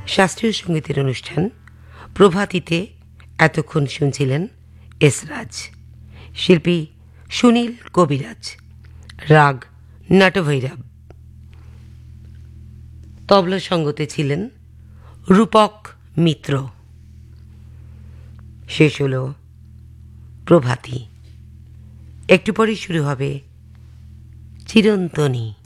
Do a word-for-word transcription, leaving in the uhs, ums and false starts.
শাস্ত্রীয় সঙ্গীতের অনুষ্ঠান প্রভাতীতে এতক্ষণ শুনছিলেন এসরাজ, শিল্পী সুনীল কবিরাজ, রাগ নটভৈরব। তবলা সঙ্গতে ছিলেন রূপক মিত্র। শেষ হল প্রভাতী। একটু পরেই শুরু হবে চিরন্তনী।